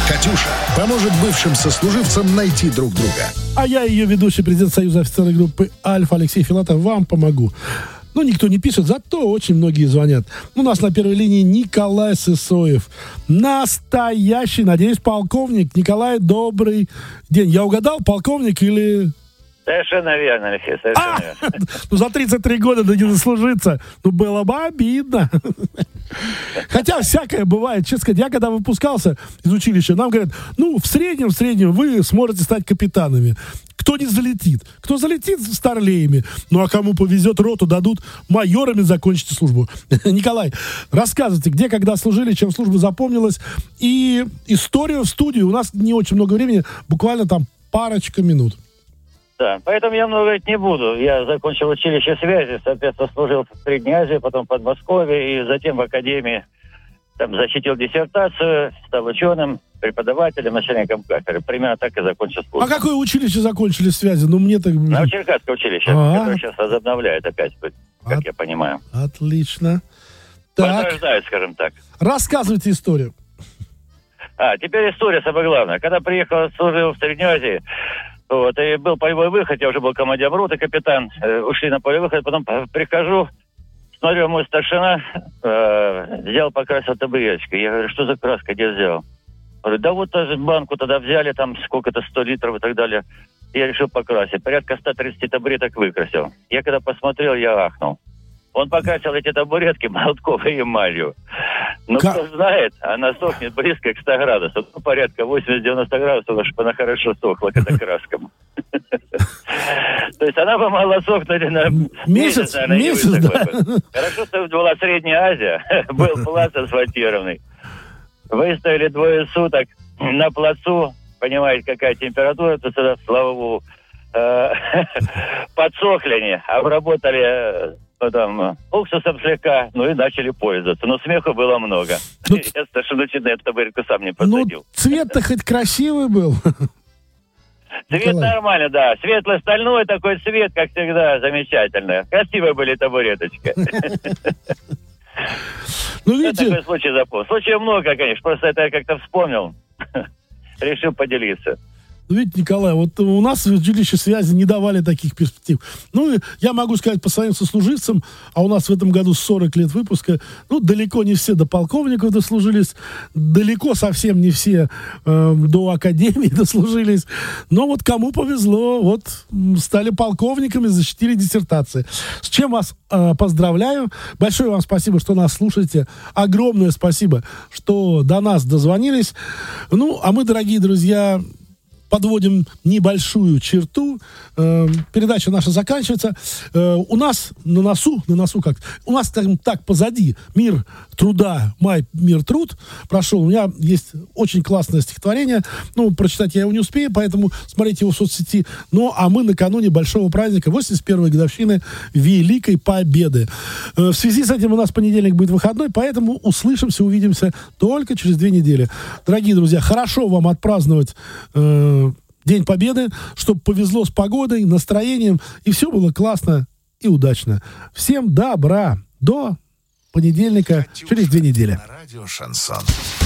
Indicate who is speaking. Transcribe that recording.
Speaker 1: Катюша поможет бывшим сослуживцам найти друг друга.
Speaker 2: А я, ее ведущий, президент Союза офицерной группы «Альфа» Алексей Филатов, вам помогу. Ну, никто не пишет, зато очень многие звонят. У нас на первой линии Николай Сысоев. Настоящий, надеюсь, полковник. Николай, добрый день. Я угадал, полковник или...
Speaker 3: Совершенно верно, Алексей, совершенно верно.
Speaker 2: Ну, за 33 года да не заслужиться. Ну, было бы обидно. Хотя всякое бывает. Честно сказать, я когда выпускался из училища, нам говорят, ну, в среднем вы сможете стать капитанами. Кто не залетит? Кто залетит старлеями? Ну, а кому повезет, роту дадут, майорами закончите службу. Николай, рассказывайте, где, когда служили, чем служба запомнилась. И историю в студию. У нас не очень много времени, буквально там парочка минут.
Speaker 3: Да, поэтому я много говорить не буду. Я закончил училище связи, соответственно, служил в Средней Азии, потом в Подмосковье, и затем в академии там защитил диссертацию, стал ученым, преподавателем, начальником кафедры. Примерно так и закончил службу.
Speaker 2: А какое училище закончили связи? Ну, мне так...
Speaker 3: Новочеркасское училище, которое сейчас возобновляет опять, как я понимаю.
Speaker 2: Отлично. Так.
Speaker 3: Возрождают, скажем так.
Speaker 2: Рассказывайте историю.
Speaker 3: Теперь история, самое главное. Когда приехал, служил в Средней Азии, вот, и был полевой выход, я уже был командиром роты, капитан, ушли на полевой выход, потом прихожу, смотрю, мой старшина взял, покрасил табуреточкой. Я говорю, что за краска, где взял? Говорю, да вот даже банку тогда взяли, там сколько-то, 100 литров и так далее. Я решил покрасить. Порядка 130 табуреток выкрасил. Я когда посмотрел, я ахнул. Он покрасил эти табуретки молотковой эмалью. Ну, кто знает, она сохнет близко к 100 градусам. Ну, порядка 80-90 градусов, чтобы она хорошо сохла, эта краска. То есть она бы могла сохнуть на месяц, наверное,
Speaker 2: месяц, да.
Speaker 3: Хорошо, что была Средняя Азия, был плац асфальтированный. Выставили 2 суток на плацу, понимаете, какая температура, то сюда, слава богу, подсохли они, обработали потом уксусом слегка, ну и начали пользоваться. Но смеху было много. Я старшину чуть на эту табуретку сам не подсадил.
Speaker 2: Ну, цвет-то хоть красивый был.
Speaker 3: Цвет нормальный, да. Светло-стальной такой цвет, как всегда, замечательно. Красивые были табуреточки.
Speaker 2: Ну, видите...
Speaker 3: Такой случай запомнил. Случаев много, конечно. Просто это я как-то вспомнил. Решил поделиться.
Speaker 2: Ну, видите, Николай, вот у нас в училище связи не давали таких перспектив. Ну, я могу сказать по своим сослуживцам, а у нас в этом году 40 лет выпуска, ну, далеко не все до полковников дослужились, далеко совсем не все до академии дослужились, но вот кому повезло, вот стали полковниками, защитили диссертации. С чем вас поздравляю. Большое вам спасибо, что нас слушаете. Огромное спасибо, что до нас дозвонились. Ну, а мы, дорогие друзья, подводим небольшую черту. Передача наша заканчивается. У нас на носу как? У нас, скажем так, позади мир труда, май, мир труд прошел. У меня есть очень классное стихотворение. Ну, прочитать я его не успею, поэтому смотрите его в соцсети. Ну, а мы накануне большого праздника, 81-й годовщины Великой Победы. В связи с этим у нас понедельник будет выходной, поэтому услышимся, увидимся только через 2 недели. Дорогие друзья, хорошо вам отпраздновать День Победы, чтобы повезло с погодой, настроением, и все было классно и удачно. Всем добра. До понедельника, через 2 недели.
Speaker 1: На радио «Шансон».